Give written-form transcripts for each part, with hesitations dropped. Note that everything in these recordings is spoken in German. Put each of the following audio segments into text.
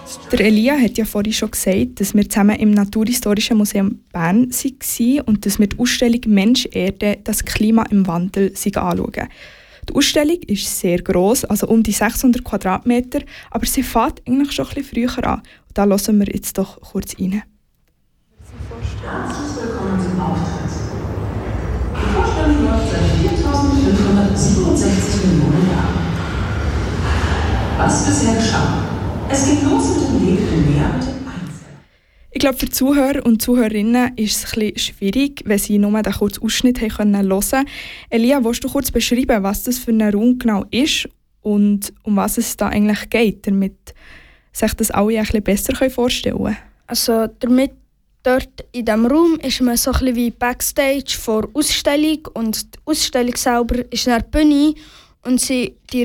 Der Elia hat ja vorhin schon gesagt, dass wir zusammen im Naturhistorischen Museum Bern waren und dass wir die Ausstellung «Mensch, Erde, das Klima im Wandel» anschauen. Die Ausstellung ist sehr gross, also um die 600 Quadratmeter, aber sie fängt eigentlich schon ein bisschen früher an. Und da hören wir jetzt doch kurz rein. Herzlich willkommen zum Auftritt. Die Vorstellung läuft seit 4567 Millionen Jahren. Was bisher geschah? Es geht los mit dem Leben im Meer und dem Einzelnen. Ich glaube, für Zuhörer und Zuhörerinnen ist es ein bisschen schwierig, wenn sie nur den kurzen Ausschnitt hören konnten. Elia, willst du kurz beschreiben, was das für ein Raum genau ist und um was es da eigentlich geht, damit sich das alle ein bisschen besser vorstellen können? Also damit dort in diesem Raum ist man so ein bisschen wie Backstage vor der Ausstellung und die Ausstellung selber ist eine Bühne und die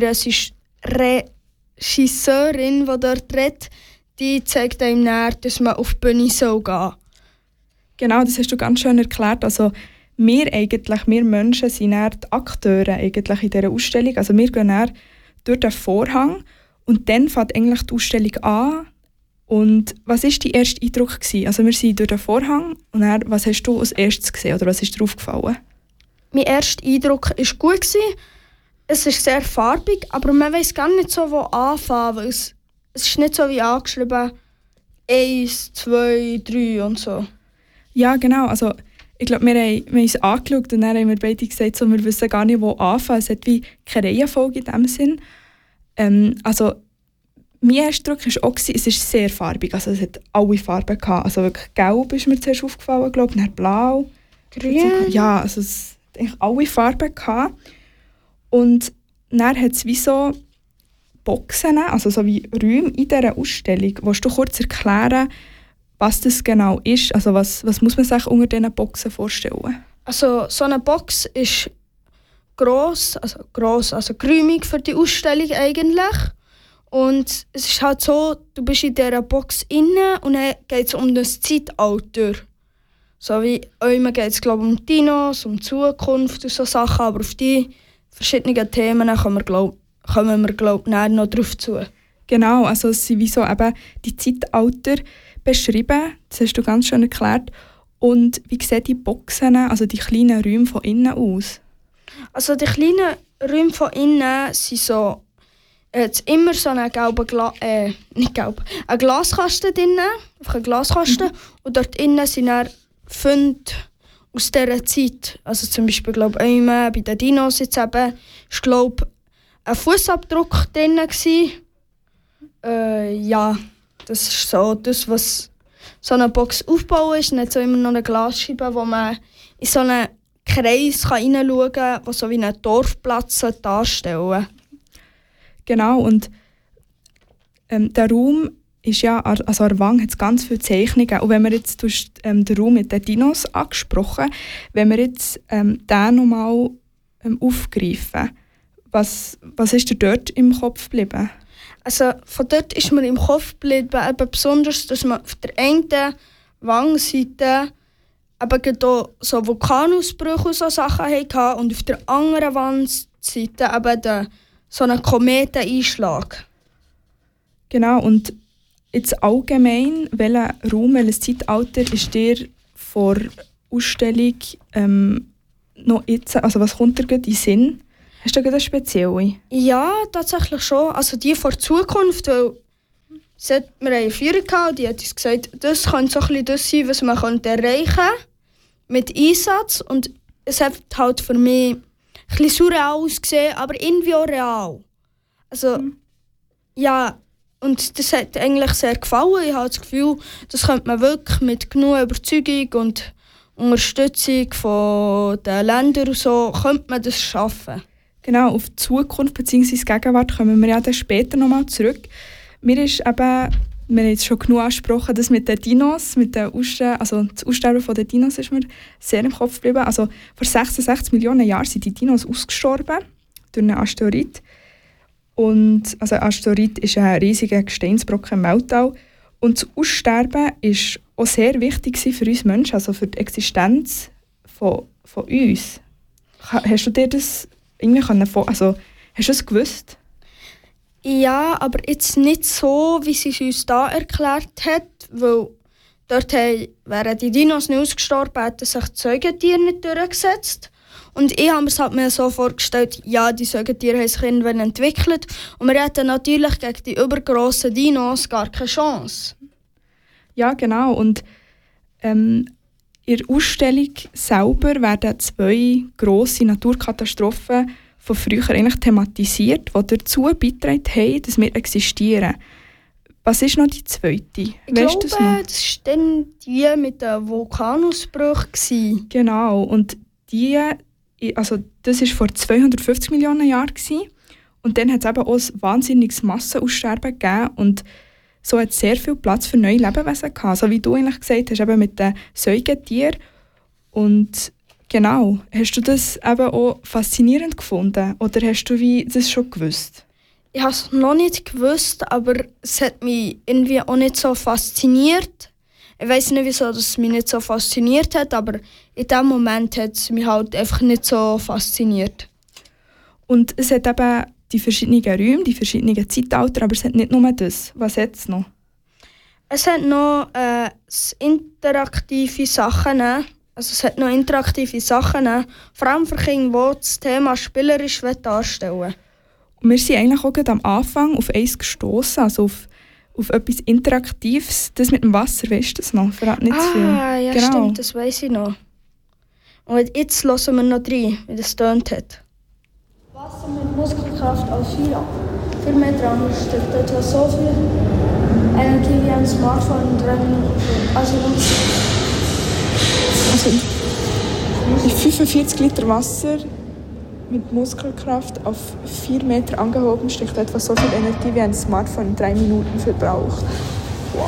Regisseurin, die dort redet, die zeigt einem näher, dass man auf die Bühne gehen soll. Genau, das hast du ganz schön erklärt. Also wir Menschen sind die Akteure eigentlich in dieser Ausstellung. Also wir gehen dann durch den Vorhang und dann fängt eigentlich die Ausstellung an. Und was war dein erster Eindruck? Also wir sind durch den Vorhang und dann, was hast du als erstes gesehen oder was ist dir aufgefallen? Mein erster Eindruck war gut. Es ist sehr farbig, aber man weiss gar nicht so, wo anfangen, weil es ist nicht so wie angeschrieben 1, 2, 3 und so. Ja, genau. Also, ich glaube, wir haben uns angeschaut und dann haben wir beide gesagt, so, wir wissen gar nicht, wo anfangen. Es hat wie keine Reihenfolge in diesem Sinn. Also, mein erster Eindruck war auch, es ist sehr farbig. Also, es hat alle Farben gehabt. Also wirklich gelb ist mir zuerst aufgefallen, glaube ich, dann blau. Grün. Ja, also es hat eigentlich alle Farben gehabt. Und dann hat es wie so Boxen, also so wie Räume in dieser Ausstellung. Willst du kurz erklären, was das genau ist? Also was muss man sich unter diesen Boxen vorstellen? Also so eine Box ist gross, also geräumig für die Ausstellung eigentlich. Und es ist halt so, du bist in dieser Box inne und dann geht es um das Zeitalter. So wie einmal geht es um Dinos, um die Zukunft und so Sachen, aber auf die verschiedenen Themen kommen wir glaub, noch drauf zu. Genau, also es sind wie so eben die Zeitalter beschrieben, das hast du ganz schön erklärt. Und wie sehen die Boxen, also die kleinen Räume von innen aus? Also die kleinen Räume von innen sind so, jetzt immer so einen einen Glaskasten drin, einfach ein Glaskasten. Und dort innen sind dann Funde aus dieser Zeit. Also zum Beispiel, glaube ich, bei den Dinos jetzt eben, ist, glaube ein Fußabdruck drin gsi. Ja, das ist so das, was so eine Box aufbauen ist. Nicht so immer noch eine Glasscheibe, wo man in so einen Kreis hineinschauen kann, der so wie einen Dorfplatz darstellen. Genau, und der Raum ist ja, also an der Wand hat es ganz viele Zeichnungen. Und wenn wir jetzt, du hast den Raum mit den Dinos angesprochen, wenn wir jetzt den nochmal aufgreifen, was ist dir dort im Kopf geblieben? Also von dort ist mir im Kopf geblieben, eben besonders, dass man auf der einen Wangseite eben so Vulkanausbrüche und so Sachen hatten und auf der anderen Wandseite eben so einen Kometeneinschlag. Genau, und jetzt allgemein, welcher Raum, welches Zeitalter ist dir vor Ausstellung noch jetzt, also was kommt dir gerade in den Sinn? Hast du da eine spezielle? Ja, tatsächlich schon. Also die vor Zukunft, weil wir hatten eine Führerin gehabt, die hat uns gesagt, das könnte so ein bisschen das sein, was man erreichen kann mit Einsatz. Und es hat halt für mich ein bisschen surreal ausgesehen, aber irgendwie auch real. Also, ja, und das hat eigentlich sehr gefallen. Ich habe das Gefühl, das könnte man wirklich mit genug Überzeugung und Unterstützung von den Ländern und so, könnte man das schaffen. Genau, auf die Zukunft bzw. Gegenwart kommen wir ja dann später nochmal zurück. Mir ist eben, wir haben jetzt schon genug angesprochen, das mit den Dinos, also das Aussterben der Dinos ist mir sehr im Kopf geblieben. Also vor 66 Millionen Jahren sind die Dinos ausgestorben durch einen Asteroid. Und also ein Asteroid ist ein riesiger Gesteinsbrocken im Weltall. Und das Aussterben war auch sehr wichtig für uns Menschen, also für die Existenz von uns. Hast du dir das irgendwie hast du das gewusst? Ja, aber jetzt nicht so, wie sie es uns da erklärt hat, weil dort wären die Dinos nicht ausgestorben, hätten sich die Säugetiere nicht durchgesetzt. Und ich habe mir es halt mir so vorgestellt, ja, die Säugetiere haben sich irgendwann entwickelt und wir hätten natürlich gegen die übergrossen Dinos gar keine Chance. Ja, genau. Und in der Ausstellung selber werden 2 grosse Naturkatastrophen von früher eigentlich thematisiert, die dazu beigetragen haben, dass wir existieren. Was ist noch die zweite? Ich glaube, das war dann die mit den Vulkanausbrüchen. Genau. Und das war vor 250 Millionen Jahren. Und dann hat es eben auch ein wahnsinniges Massenaussterben gegeben. Und so hat es sehr viel Platz für neue Lebewesen gehabt. So wie du eigentlich gesagt hast, eben mit den Säugetieren. Und genau, hast du das eben auch faszinierend gefunden? Oder hast du das schon gewusst? Ich habe es noch nicht gewusst, aber es hat mich irgendwie auch nicht so fasziniert. Ich weiß nicht, wieso es mich nicht so fasziniert hat, aber in dem Moment hat es mich halt einfach nicht so fasziniert. Und es hat eben die verschiedenen Räume, die verschiedenen Zeitalter, aber es hat nicht nur das. Was hat es noch? Es hat noch interaktive Sachen. Vor allem für Kinder, die das Thema spielerisch darstellen wollen. Und wir sind eigentlich auch gerade am Anfang auf eins gestossen, also auf etwas Interaktives. Das mit dem Wasser, weißt du das noch? Verrat nicht zu viel. Ja, genau. Stimmt, das weiss ich noch. Und jetzt hören wir noch rein, wie das tönt hat. Wasser mit Muskelkraft auf 4 Meter angestellt, etwa so viel Energie wie ein Smartphone in 3 Minuten. Also 45 Liter Wasser mit Muskelkraft auf 4 Meter angehoben steckt etwa so viel Energie wie ein Smartphone in 3 Minuten verbraucht.